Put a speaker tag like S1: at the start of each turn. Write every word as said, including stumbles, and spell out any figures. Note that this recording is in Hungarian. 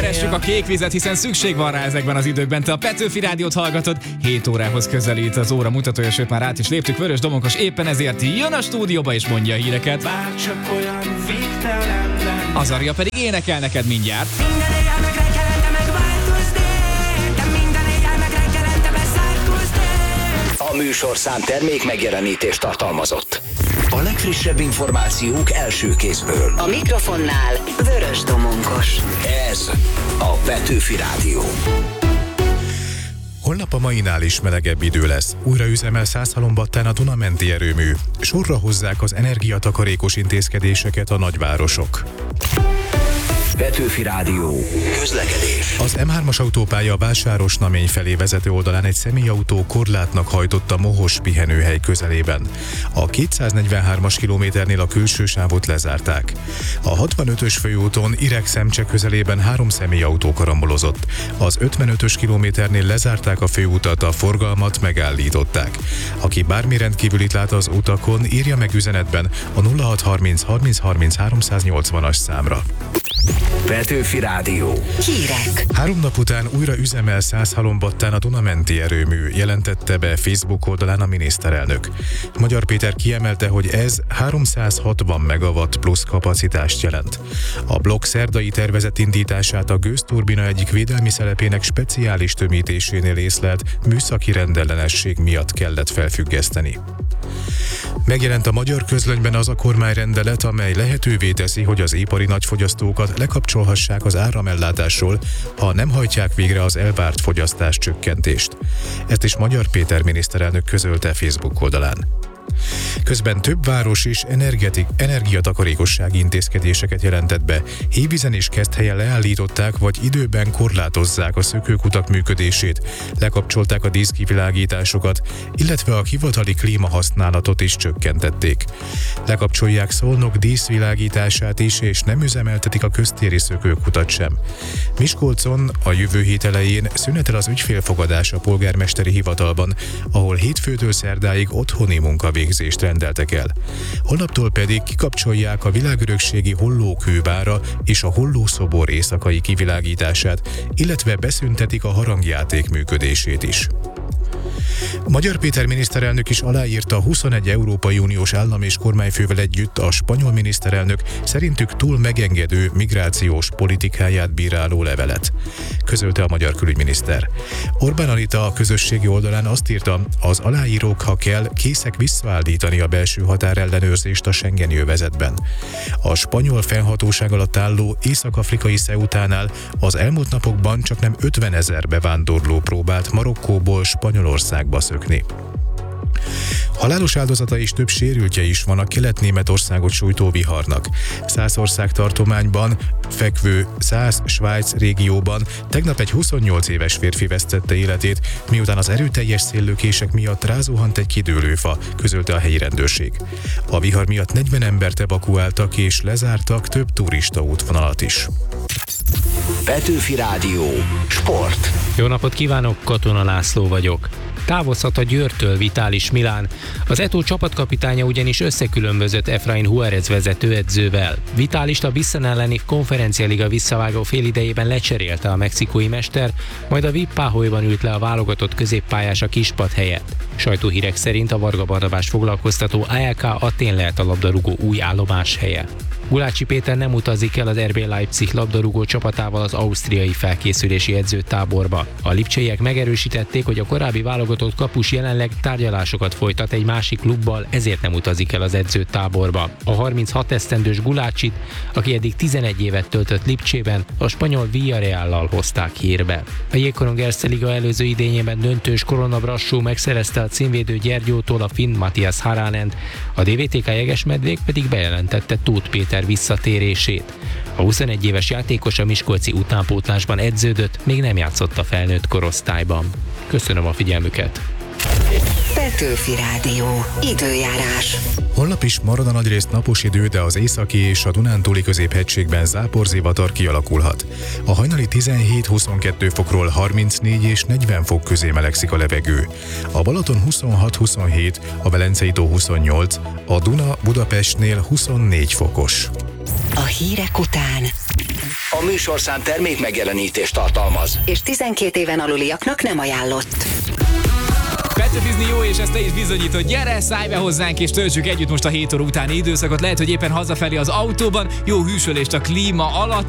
S1: Szeressük a kék vizet, hiszen szükség van rá ezekben az időkben. Te a Petőfi Rádiót hallgatod, hét órához közelít az óra mutatója, sőt már át is léptük. Vörös Domonkos éppen ezért jön a stúdióba és mondja a híreket.
S2: Bárcsak olyan végtelen lenne.
S1: Azarja pedig énekel neked mindjárt.
S3: Minden éjjel megreggelente megváltozd én, de minden éjjel megreggelente bezárkózd én.
S4: A műsorszám termék megjelenítést tartalmazott. A legfrissebb információk első kézből.
S5: A mikrofonnál Vörös Domonkos.
S4: Ez a Petőfi Rádió.
S6: Holnap a mainál is melegebb idő lesz. Újra üzemel Szászhalombattán a Duna-menti erőmű. Sorra hozzák az energiatakarékos intézkedéseket a nagyvárosok.
S4: Petőfi Rádió. Közlekedés.
S6: Az M hármas autópálya Vásáros-Namény felé vezető oldalán egy személyautó korlátnak hajtott a Mohos pihenőhely közelében. A kétszáznegyvenhármas kilométernél a külső sávot lezárták. A hatvanötös főúton Ireg-Szemcse közelében három személyautó karambolozott. Az ötvenötös kilométernél lezárták a főutat, a forgalmat megállították. Aki bármi rendkívülit lát az utakon, írja meg üzenetben a nulla hat harminc harminc harminc háromszáznyolcvanas számra.
S4: Petőfi Rádió.
S5: Hírek.
S6: Három nap után újra üzemel Szászhalombattán a Duna-menti erőmű, jelentette be Facebook oldalán a miniszterelnök. Magyar Péter kiemelte, hogy ez háromszázhatvan megawatt plusz kapacitást jelent. A blokk szerdai tervezett indítását a gőzturbina egyik védelmi szelepének speciális tömítésénél észlelt műszaki rendellenesség miatt kellett felfüggeszteni. Megjelent a Magyar Közlönyben az a kormányrendelet, amely lehetővé teszi, hogy az ipari nagyfogyasztókat lekapcsolhassák az áramellátásról, ha nem hajtják végre az elvárt fogyasztás csökkentést. Ezt is Magyar Péter miniszterelnök közölte Facebook oldalán. Közben több város is energetik, energiatakarékossági intézkedéseket jelentett be. Hévízen és Keszthelyen leállították vagy időben korlátozzák a szökőkutak működését, lekapcsolták a díszkivilágításokat, illetve a hivatali klímahasználatot is csökkentették. Lekapcsolják Szolnok díszvilágítását is, és nem üzemeltetik a köztéri szökőkutat sem. Miskolcon a jövő hét elején szünetel az ügyfélfogadás a polgármesteri hivatalban, ahol hétfőtől szerdáig otthoni munkavégzést rendeltek el. Holnaptól pedig kikapcsolják a világörökségi Hollókővára és a Hollószobor éjszakai kivilágítását, illetve beszüntetik a harangjáték működését is. Magyar Péter miniszterelnök is aláírta a huszonegy Európai Uniós állam és kormányfővel együtt a spanyol miniszterelnök szerintük túl megengedő migrációs politikáját bíráló levelet, közölte a magyar külügyminiszter. Orbán Anita a közösségi oldalán azt írta, az aláírók, ha kell, készek visszaállítani a belső határellenőrzést a Schengeni övezetben. A spanyol fennhatóság alatt álló észak-afrikai Ceutánál az elmúlt napokban csaknem ötvenezer bevándorló próbált Marokkóból Spanyolországba szökni. Halálos áldozata és több sérültje is van a Kelet-Németországot sújtó viharnak. Szászország tartományban fekvő Szász-Svájc régióban tegnap egy huszonnyolc éves férfi vesztette életét, miután az erőteljes széllökések miatt rázuhant egy kidőlőfa, közölte a helyi rendőrség. A vihar miatt negyven embert evakuáltak és lezártak több turista útvonalat is.
S4: Petőfi Rádió. Sport.
S7: Jó napot kívánok, Katona László vagyok. Távozhat a Győrtől Vitális Milán. Az Eto csapatkapitánya ugyanis összekülönbözött Efrain Juárez vezetőedzővel. Vitálist a Bissen elleni konferencialiga visszavágó félidejében lecserélte a mexikói mester, majd a vé i pé páholyban ült le a válogatott középpályás a kispad helyett. Sajtóhírek szerint a Varga Barnabás foglalkoztató á el ká Athén lehet a labdarúgó új állomás helye. Gulácsi Péter nem utazik el az er bé Leipzig labdarúgó csapatával az ausztriai felkészülési edzőtáborba. A lipcseiek megerősítették, hogy a korábbi válogatott kapus jelenleg tárgyalásokat folytat egy másik klubbal, ezért nem utazik el az edzőtáborba. A harminchat esztendős Gulácsit, aki eddig tizenegy évet töltött Lipcsében, a spanyol Villarreallal hozták hírbe. A Jégkorong Erste Liga előző idényében döntős Corona Brassó megszerezte a címvédő Gyergyótól a finn Matthias Haranent, a dé vé té ká Jegesmedvék pedig bejelentette Tóth Péter visszatérését. A huszonegy éves játékos a miskolci utánpótlásban edződött, még nem játszott a felnőtt korosztályban. Köszönöm a figyelmüket!
S5: Petőfi Rádió. Időjárás.
S6: Holnap is marad a nagyrészt napos idő, de az északi és a Dunántúli középhegységben záporzivatar kialakulhat. A hajnali tizenhét-huszonkettő fokról harmincnégy és negyven fok közé melegszik a levegő. A Balaton huszonhat-huszonhét, a Velencei tó huszonnyolc, a Duna Budapestnél huszonnégy fokos.
S5: A hírek után.
S4: A műsorszám termék megjelenítést tartalmaz.
S5: És tizenkét éven aluliaknak nem ajánlott.
S1: Petőfizni jó, és ezt te is bizonyítod. Gyere, szállj be hozzánk, és töltsük együtt most a hét óra utáni időszakot. Lehet, hogy éppen hazafelé az autóban, jó hűsölést a klíma alatt